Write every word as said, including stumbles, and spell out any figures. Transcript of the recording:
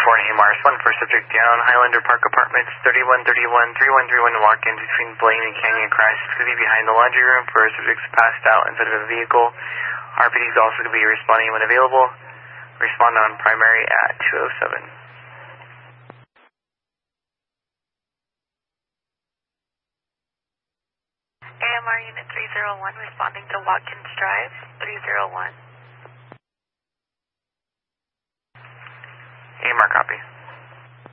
four and A M R, one for subject down, Highlander Park Apartments, thirty-one thirty-one, thirty-one thirty-one walk-in between Blaine and Canyon Crest. It's going to be behind the laundry room for subjects passed out inside of a vehicle. R P D is also going to be responding when available. Respond on primary at two oh seven. A M R Unit three oh one responding to Watkins Drive, three oh one. A M R copy.